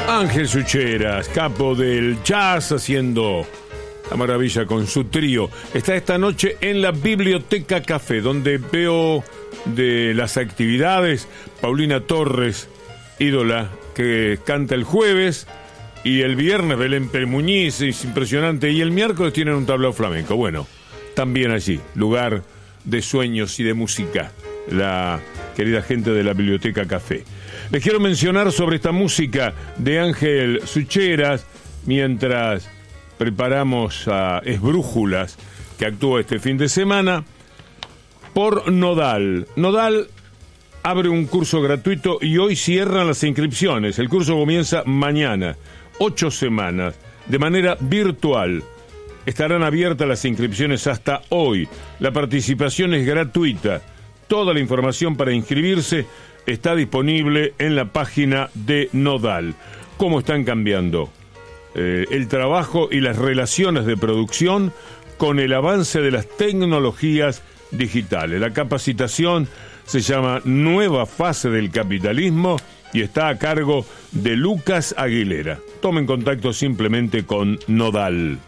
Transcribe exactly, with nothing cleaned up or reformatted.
Ángel Sucheras, capo del jazz, haciendo la maravilla con su trío. Está esta noche en la Biblioteca Café, donde veo de las actividades Paulina Torres, ídola, que canta el jueves, y el viernes Belén Muñiz, es impresionante, y el miércoles tienen un tablao flamenco. Bueno, también allí, lugar de sueños y de música, la querida gente de la Biblioteca Café. Les quiero mencionar sobre esta música de Ángel Sucheras, mientras preparamos a Esbrújulas, que actúa este fin de semana, por Nodal. Nodal abre un curso gratuito y hoy cierran las inscripciones. El curso comienza mañana, ocho semanas, de manera virtual. Estarán abiertas las inscripciones hasta hoy. La participación es gratuita. Toda la información para inscribirse está disponible en la página de Nodal. ¿Cómo están cambiando eh, el trabajo y las relaciones de producción con el avance de las tecnologías digitales? La capacitación se llama Nueva Fase del Capitalismo y está a cargo de Lucas Aguilera. Tomen contacto simplemente con Nodal.